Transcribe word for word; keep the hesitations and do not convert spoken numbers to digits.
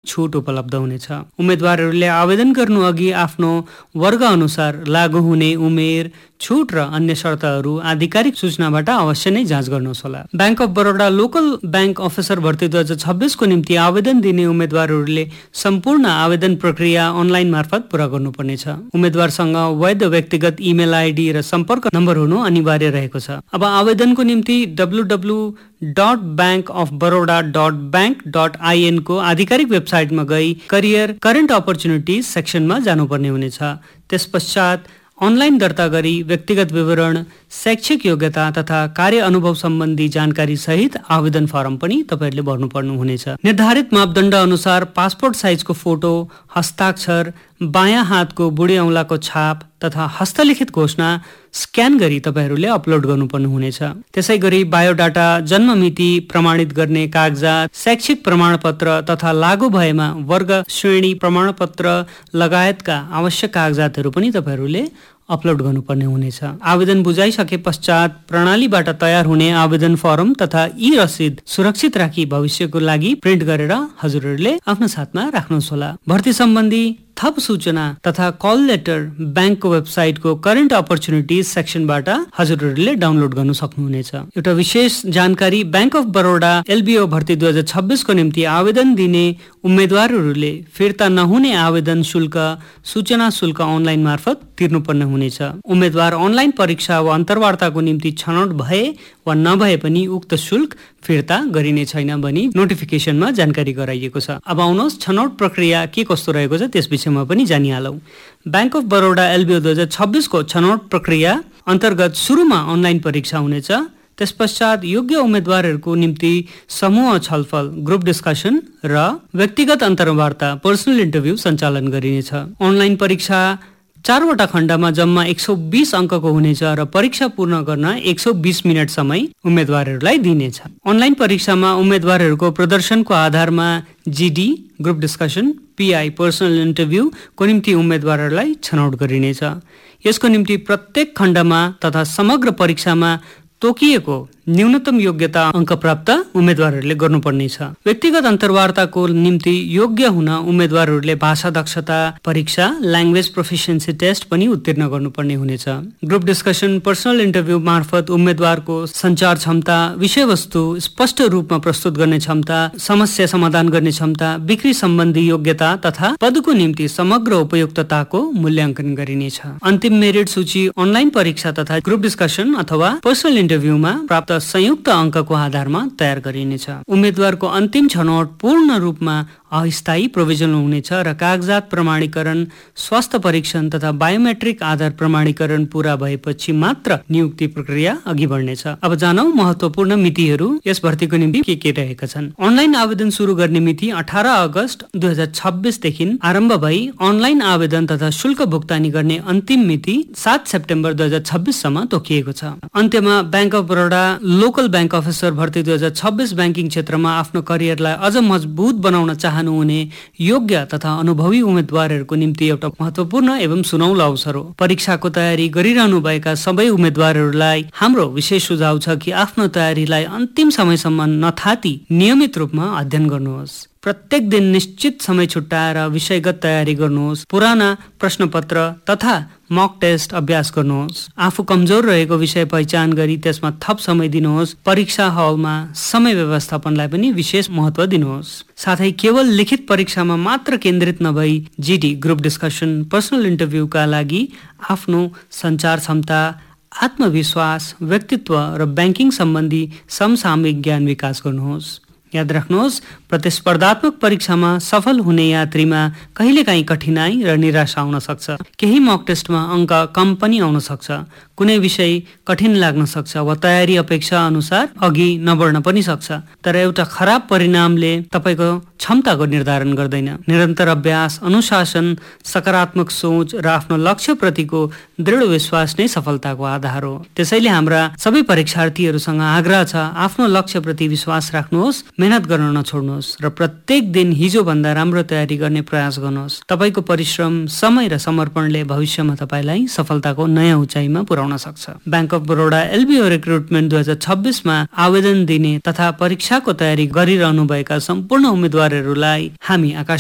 छुट उपलब्ध हुनेछ। उम्मेदवारहरूले आवेदन गर्नु अघि आफ्नो वर्ग अनुसार लागू हुने उमेर, छुट र अन्य शर्तहरू आधिकारिक सूचनाबाट अवश्य नै जाँच गर्नुहोस् होला। Bank of Baroda local bank officer भर्ती दुई हजार छब्बिस को निम्ति आवेदन दिने उम्मेदवारहरूले सम्पूर्ण आवेदन प्रक्रिया अनलाइन मार्फत पूरा गर्नुपर्नेछ। उम्मेदवारसँग वैध व्यक्तिगत इमेल आइडी र सम्पर्क नम्बर हुनु अनिवार्य रहेको छ। अब आवेदनको निम्ति W W W dot bank of Baroda dot bank dot आइएन को आधिकारिक वेबसाइटमा गई करियर करेन्ट अपर्च्युनिटिज सेक्सनमा जानुपर्ने हुनेछ। त्यस पश्चात अनलाइन दर्ता गरी व्यक्तिगत विवरण, शैक्षिक योग्यता तथा कार्य अनुभव सम्बन्धी जानकारी सहित आवेदन फर्म पनि तपाईहरूले भर्नुपर्नु हुनेछ। निर्धारित मापदण्ड अनुसार पासपोर्ट साइजको फोटो, हस्ताक्षर, बायाँ हातको बुढी औँलाको छाप तथा हस्तलिखित घोषणा स्क्यान गरी तपाईहरूले अपलोड गर्नुपर्नु हुनेछ। त्यसै गरी बायोडाटा, जन्ममिति प्रमाणित गर्ने कागजात, शैक्षिक प्रमाणपत्र तथा लागू भएमा वर्ग श्रेणी प्रमाणपत्र लगायतका आवश्यक कागजातहरू पनि तपाईहरूले अपलोड गर्नुपर्ने हुनेछ। आवेदन बुझाइसके पश्चात प्रणालीबाट तयार हुने आवेदन फर्म तथा ई रसिद सुरक्षित राखी भविष्यको लागि प्रिन्ट गरेर हजुरहरूले आफ्नो साथमा राख्नुहोस् होला। भर्ती सम्बन्धी थप सूचना तथा कल लेटर ब्याङ्कको वेबसाइटको करेन्ट अपर्च्युनिटिज सेक्सनबाट हजुरहरूले डाउनलोड गर्न सक्नुहुनेछ। एउटा विशेष जानकारी, बैंक अफ बरोडा एलबिओ भर्ती दुई हजार छब्बिस को निम्ति आवेदन दिने उम्मेदवारहरूले फिर्ता नहुने आवेदन शुल्क, सूचना शुल्क अनलाइन मार्फत तिर्नुपर्ने हुनेछ। उम्मेदवार अनलाइन परीक्षा वा अन्तर्वार्ताको निम्ति छनौट भए वा नभए पनि उक्त शुल्क फिर्ता गरिने छैन भनी नोटिफिकेसनमा जानकारी गराइएको छ। अब आउनुहोस् छनौट प्रक्रिया के कस्तो रहेको छ त्यस विषयमा पनि जानिहालौँ। बैंक अफ बरोडा एलबिओ दुई हजार छब्बिस को छनौट प्रक्रिया अन्तर्गत सुरुमा अनलाइन परीक्षा हुनेछ। त्यस पश्चात योग्य उम्मेदवारहरूको निम्ति समूह छलफल, ग्रुप डिस्कसन र व्यक्तिगत अन्तर्वार्ता, पर्सनल इन्टरभ्यू सञ्चालन गरिनेछ। अनलाइन परीक्षा चारवटा खण्डमा जम्मा एक सौ बीस अङ्कको हुनेछ र परीक्षा पूर्ण गर्न एक सौ बीस मिनट समय उम्मेदवारहरूलाई दिनेछ। अनलाइन परीक्षामा उम्मेदवारहरूको प्रदर्शनको आधारमा GD, group discussion, pi, personal interview को निम्ति उम्मेदवारहरूलाई छनौट गरिनेछ। यसको निम्ति प्रत्येक खण्डमा तथा समग्र परीक्षामा तोकिएको न्यूनतम योग्यता अङ्क प्राप्त उम्मेदवारहरूले गर्नुपर्नेछ। व्यक्तिगत अन्तर्वार्ताको निम्ति योग्य हुन उम्मेदवारहरूले भाषा दक्षता परीक्षा, ल्याङ्ग्वेज प्रोफिसियन्सी टेस्ट पनि उत्तीर्ण गर्नुपर्ने हुनेछ। ग्रुप डिस्कसन, पर्सनल इन्टरभ्यू मार्फत उम्मेदवारको सञ्चार क्षमता, विषयवस्तु स्पष्ट रूपमा प्रस्तुत गर्ने क्षमता, समस्या समाधान गर्ने क्षमता, बिक्री सम्बन्धी योग्यता तथा पदको निम्ति समग्र उपयुक्तताको मूल्याङ्कन गरिनेछ। अन्तिम मेरिट सूची अनलाइन परीक्षा तथा ग्रुप डिस्कसन अथवा पर्सनल इन्टरभ्यूमा प्राप्त संयुक्त अङ्कको आधारमा तयार गरिनेछ। उम्मेदवारको अन्तिम छनौट पूर्ण रूपमा अस्थायी प्रोभिजन हुनेछ र कागजात प्रमाणीकरण, स्वास्थ्य परीक्षण तथा बायोमेट्रिक आधार प्रमाणीकरण पूरा भएपछि मात्र नियुक्ति प्रक्रिया अघि बढ्नेछ। अब जानौ महत्त्वपूर्ण मितिहरू यस भर्तीको निम्ति के के रहेका छन्। अनलाइन आवेदन सुरु गर्ने मिति अठार अगस्त दुई हजार छब्बिस देखि आरम्भ भई अनलाइन आवेदन तथा शुल्क भुक्तानी गर्ने अन्तिम मिति सात सेप्टेम्बर दुई हजार छब्बिस सम्म तोकिएको छ। अन्त्यमा bank of Baroda local bank officer भर्ती दुई हजार छब्बिस ब्याङ्किङ क्षेत्रमा आफ्नो करियरलाई अझ मजबुत बनाउन चाहनुहुने योग्य तथा अनुभवी उम्मेदवारहरूको निम्ति एउटा महत्त्वपूर्ण एवं सुनौलो अवसर हो। परीक्षाको तयारी गरिरहनु भएका सबै उम्मेदवारहरूलाई हाम्रो विशेष सुझाव छ कि आफ्नो तयारीलाई अन्तिम समयसम्म नथाती नियमित रूपमा अध्ययन गर्नुहोस्। प्रत्येक दिन निश्चित समय छुट्याएर विषयगत तयारी गर्नुहोस्। पुराना प्रश्नपत्र तथा मक टेस्ट अभ्यास गर्नुहोस्। आफू कमजोर रहेको विषय पहिचान गरी त्यसमा थप समय दिनुहोस्। परीक्षा हलमा समय व्यवस्थापनलाई पनि विशेष महत्त्व दिनुहोस्। साथै केवल लिखित परीक्षामा मात्र केन्द्रित नभई जिडी, ग्रुप डिस्कसन, पर्सनल इन्टरभ्यूका लागि आफ्नो सञ्चार क्षमता, आत्मविश्वास, व्यक्तित्व र ब्याङ्किङ सम्बन्धी समसामयिक ज्ञान विकास गर्नुहोस्। याद राख्नुहोस्, प्रतिस्पर्धात्मक परीक्षामा सफल हुने यात्रीमा कहिलेकाहीँ कठिनाई र निराशा आउन सक्छ। केही मक टेस्टमा अङ्क कम पनि आउन सक्छ। कुनै विषय कठिन लाग्न सक्छ वा तयारी अपेक्षा अनुसार अघि नबढ्न पनि सक्छ। तर एउटा खराब परिणामले तपाईँको क्षमताको निर्धारण गर्दैन। निरन्तर अभ्यास, अनुशासन, सकारात्मक सोच र आफ्नो लक्ष्यप्रतिको दृढ विश्वास नै सफलताको आधार हो। त्यसैले हाम्रा सबै परीक्षार्थीहरूसँग आग्रह छ, आफ्नो लक्ष्यप्रति विश्वास राख्नुहोस्, मेहनत गर्न नछोड्नुहोस् र प्रत्येक दिन हिजो भन्दा राम्रो तयारी गर्ने प्रयास गर्नुहोस्। तपाईँको परिश्रम, समय र समर्पणले भविष्यमा तपाईँलाई सफलताको नयाँ उचाइमा पुर्याउन सक्छ। बैंक अफ बरोडा एलबिओ रिक्रुटमेन्ट दुई हजार छब्बिसमा आवेदन दिने तथा परीक्षाको तयारी गरिरहनु भएका सम्पूर्ण उम्मेदवारहरूलाई हामी आकाश